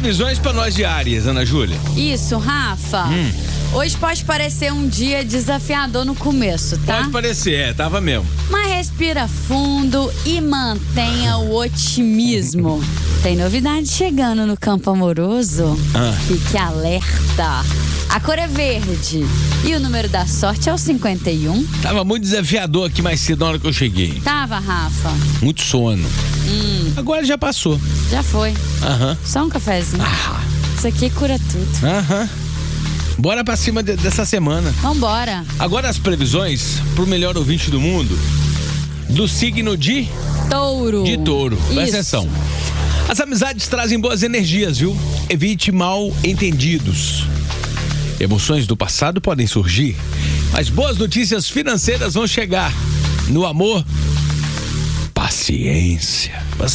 Previsões para nós diárias, Ana Júlia. Isso, Rafa. Hoje pode parecer um dia desafiador no começo, tá? Pode parecer, tava mesmo. Mas respira fundo e mantenha o otimismo. Tem novidade chegando no campo amoroso? Fique alerta. A cor é verde e o número da sorte é o 51. Tava muito desafiador aqui mais cedo na hora que eu cheguei. Tava, Rafa. Muito sono. Agora já passou. Já foi. Só um cafezinho. Isso aqui cura tudo. Bora pra cima dessa semana. Vambora. Agora as previsões pro melhor ouvinte do mundo, do signo de Touro. De touro. Presta atenção. As amizades trazem boas energias, viu? Evite mal entendidos. Emoções do passado podem surgir, mas boas notícias financeiras vão chegar. No amor, paciência.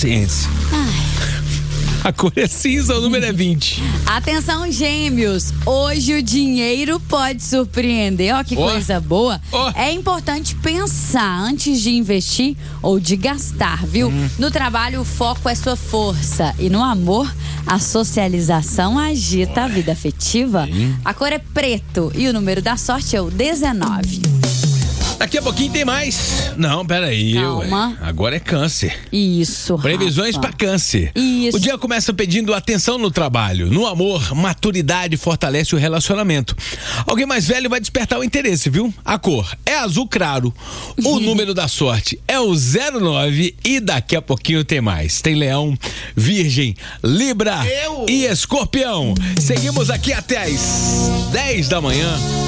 A cor é cinza, o número é 20. Atenção, gêmeos. Hoje o dinheiro pode surpreender. Ó, que coisa boa. É importante pensar antes de investir ou de gastar, viu? No trabalho, o foco é sua força. E no amor, a socialização agita a vida afetiva. A cor é preto e o número da sorte é o 19. Daqui a pouquinho tem mais. Não, peraí. Calma. Agora é câncer. Isso, Rafa. Previsões para câncer. Isso. O dia começa pedindo atenção no trabalho. No amor, maturidade fortalece o relacionamento. Alguém mais velho vai despertar o interesse, viu? A cor é azul claro. O número da sorte é o 09 e daqui a pouquinho tem mais. Tem Leão, Virgem, Libra e Escorpião. Seguimos aqui até às 10 da manhã.